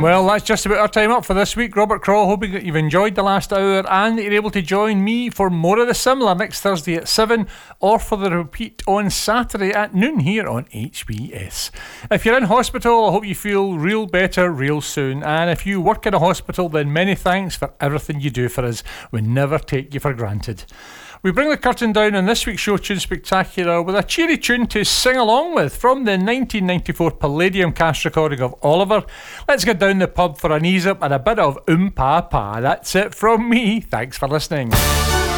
Well, that's just about our time up for this week. Robert Craw, hoping that you've enjoyed the last hour and that you're able to join me for more of the similar next Thursday at 7 or for the repeat on Saturday at noon here on HBS. If you're in hospital, I hope you feel real better real soon. And if you work in a hospital, then many thanks for everything you do for us. We never take you for granted. We bring the curtain down on this week's Show Tune Spectacular with a cheery tune to sing along with from the 1994 Palladium cast recording of Oliver. Let's get down the pub for an ease up and a bit of Pa Pa. That's it from me. Thanks for listening.